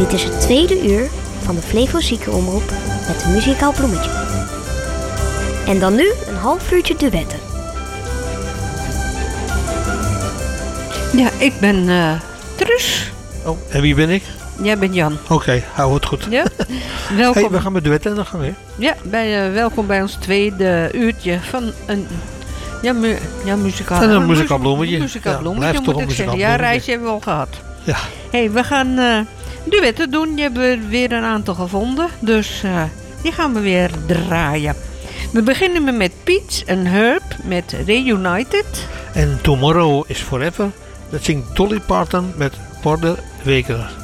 Dit is het tweede uur van de Flevo Ziekenomroep met een muzikaal bloemetje. En dan nu een half uurtje duetten. Ja, ik ben Truus. Oh, en wie ben ik? Jij bent Jan. Oké, hou het goed. Ja? Welkom. Hey, we gaan met duetten en dan gaan we. Ja, welkom bij ons tweede uurtje van een muzikaal Van een muzikaal bloemetje. Muzikaal Ja, bloemetje, blijft toch moet een ik zeggen. muzikaal Ja, bloemetje. reisje hebben we al gehad. Ja. Hey, we gaan duetten doen. Je hebt weer een aantal gevonden. Dus die gaan we weer draaien. We beginnen met Pete en Herb met Reunited. En Tomorrow is Forever. Dat zingt Dolly Parton met Porter Wagoner.